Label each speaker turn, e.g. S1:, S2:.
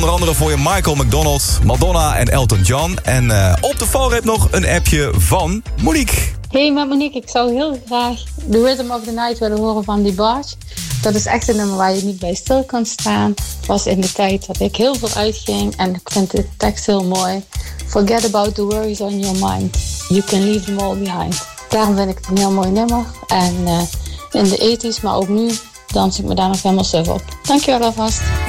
S1: Onder andere voor je Michael McDonald, Madonna en Elton John. En op de valreep nog een appje van Monique.
S2: Hey, met Monique. Ik zou heel graag The Rhythm of the Night willen horen van DeBarge. Dat is echt een nummer waar je niet bij stil kan staan. Het was in de tijd dat ik heel veel uitging. En ik vind de tekst heel mooi. Forget about the worries on your mind. You can leave them all behind. Daarom vind ik het een heel mooi nummer. En in de 80's, maar ook nu, dans ik me daar nog helemaal suf op. Dankjewel alvast.